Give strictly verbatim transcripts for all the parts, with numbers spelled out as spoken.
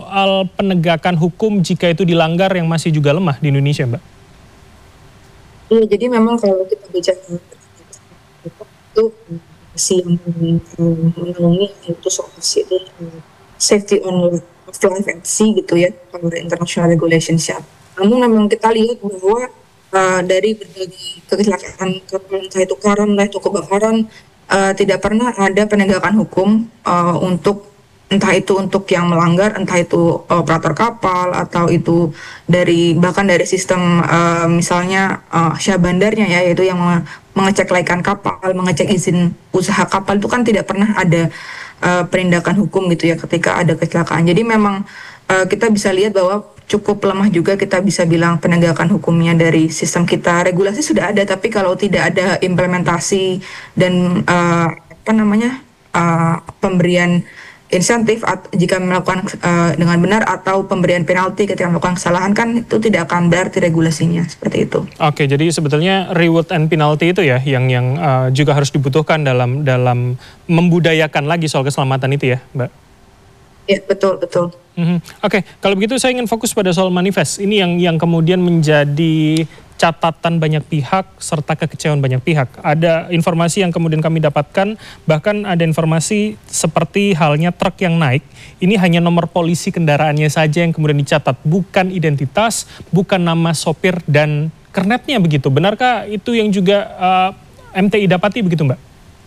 soal penegakan hukum jika itu dilanggar yang masih juga lemah di Indonesia, Mbak? Iya, jadi memang kalau kita bicara itu masih menaungi itu soal safety on life at sea gitu ya, kalau international regulations ya. Namun memang kita lihat bahwa uh, dari berbagai kecelakaan kapal, entah itu karam, entah itu kebakaran, uh, tidak pernah ada penegakan hukum uh, untuk entah itu untuk yang melanggar, entah itu operator kapal atau itu dari bahkan dari sistem uh, misalnya uh, syah bandarnya ya, yaitu yang mengecek laikan kapal, mengecek izin usaha kapal, itu kan tidak pernah ada uh, penindakan hukum gitu ya ketika ada kecelakaan. Jadi memang uh, kita bisa lihat bahwa cukup lemah juga kita bisa bilang penegakan hukumnya dari sistem kita. Regulasi sudah ada, tapi kalau tidak ada implementasi dan uh, apa namanya uh, pemberian insentif at, jika melakukan uh, dengan benar atau pemberian penalti ketika melakukan kesalahan, kan itu tidak akan berarti regulasinya seperti itu. Oke, jadi sebetulnya reward and penalty itu ya yang yang uh, juga harus dibutuhkan dalam dalam membudayakan lagi soal keselamatan itu ya, Mbak? Ya, betul, betul. Mm-hmm. Oke, kalau begitu saya ingin fokus pada soal manifest. Ini yang yang kemudian menjadi catatan banyak pihak serta kekecewaan banyak pihak. Ada informasi yang kemudian kami dapatkan, bahkan ada informasi seperti halnya truk yang naik, ini hanya nomor polisi kendaraannya saja yang kemudian dicatat, bukan identitas, bukan nama sopir dan kernetnya begitu. Benarkah itu yang juga uh, M T I dapati begitu, Mbak?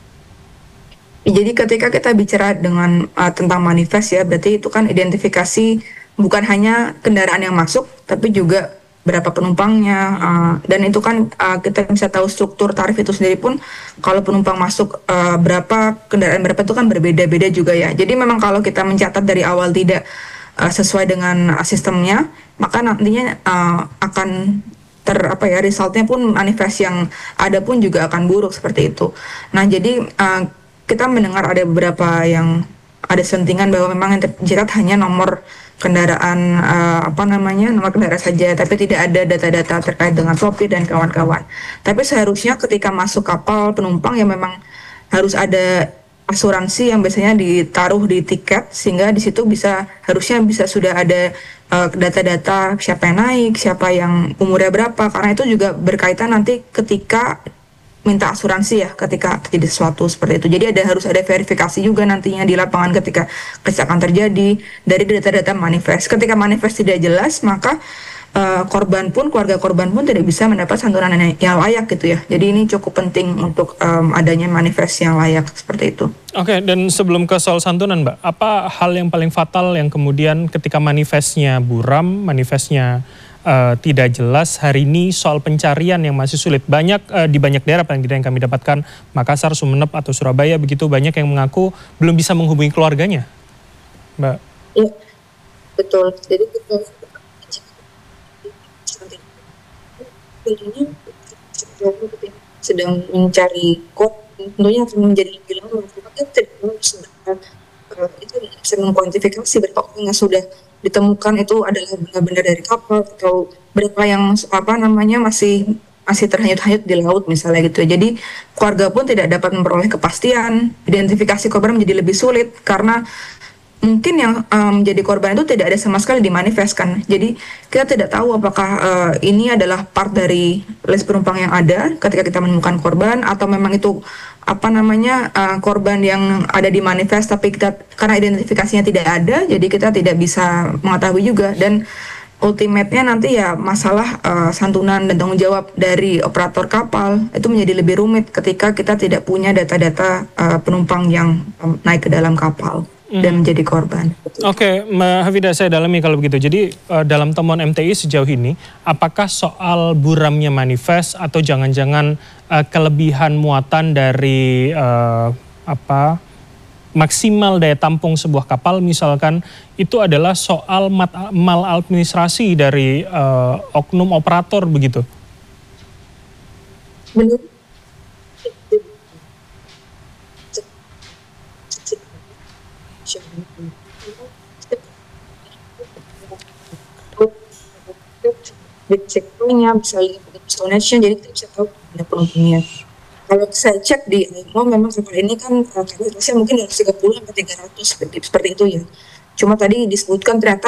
Jadi ketika kita bicara dengan uh, tentang manifest ya, berarti itu kan identifikasi bukan hanya kendaraan yang masuk, tapi juga berapa penumpangnya, uh, dan itu kan uh, kita bisa tahu struktur tarif itu sendiri pun kalau penumpang masuk uh, berapa, kendaraan berapa itu kan berbeda-beda juga ya. Jadi memang kalau kita mencatat dari awal tidak uh, sesuai dengan uh, sistemnya, maka nantinya uh, akan ter apa ya resultnya pun manifest yang ada pun juga akan buruk seperti itu. Nah jadi uh, kita mendengar ada beberapa yang ada sentingan bahwa memang yang tercatat hanya nomor kendaraan uh, apa namanya nomor kendaraan saja, tapi tidak ada data-data terkait dengan sopir dan kawan-kawan. Tapi seharusnya ketika masuk kapal penumpang ya memang harus ada asuransi yang biasanya ditaruh di tiket, sehingga di situ bisa harusnya bisa sudah ada uh, data-data siapa yang naik, siapa yang umurnya berapa, karena itu juga berkaitan nanti ketika minta asuransi ya ketika terjadi sesuatu seperti itu. Jadi ada harus ada verifikasi juga nantinya di lapangan ketika kecelakaan terjadi dari data-data manifest. Ketika manifest tidak jelas, maka uh, korban pun, keluarga korban pun tidak bisa mendapat santunan yang layak gitu ya. Jadi ini cukup penting untuk um, adanya manifest yang layak seperti itu. Oke, dan sebelum ke soal santunan, Mbak, apa hal yang paling fatal yang kemudian ketika manifestnya buram, manifestnya Uh, tidak jelas hari ini soal pencarian yang masih sulit. Banyak uh, di banyak daerah paling tidak yang kami dapatkan, Makassar, Sumeneb atau Surabaya begitu, banyak yang mengaku belum bisa menghubungi keluarganya, Mbak. Iya, betul. Jadi kita tentunya sedang mencari kod, tentunya akan menjadi lebih lama. Kita tidak itu bisa mengkuantifikasi berapa orang yang sudah ditemukan itu adalah benar-benar dari kapal atau berapa yang apa namanya masih masih terhanyut-hanyut di laut misalnya gitu. Jadi keluarga pun tidak dapat memperoleh kepastian, identifikasi korban menjadi lebih sulit karena mungkin yang menjadi um, korban itu tidak ada sama sekali dimanifestkan. Jadi kita tidak tahu apakah uh, ini adalah part dari list penumpang yang ada ketika kita menemukan korban, atau memang itu apa namanya uh, korban yang ada di manifest tapi kita karena identifikasinya tidak ada, jadi kita tidak bisa mengetahui juga. Dan ultimate-nya nanti ya masalah uh, santunan dan tanggung jawab dari operator kapal itu menjadi lebih rumit ketika kita tidak punya data-data uh, penumpang yang um, naik ke dalam kapal dan menjadi korban. Oke, Mbak Hafida, saya dalami kalau begitu. Jadi uh, dalam temuan M T I sejauh ini, apakah soal buramnya manifest atau jangan-jangan uh, kelebihan muatan dari uh, apa maksimal daya tampung sebuah kapal, misalkan itu adalah soal maladministrasi dari uh, oknum operator begitu? Menurut ceknya bisa lihat installation, jadi kita bisa tahu ada penumpangnya. Kalau saya cek di I M O memang kapal ini kan kapasitasnya mungkin dari tiga puluh sampai tiga ratus seperti, seperti itu ya. Cuma tadi disebutkan ternyata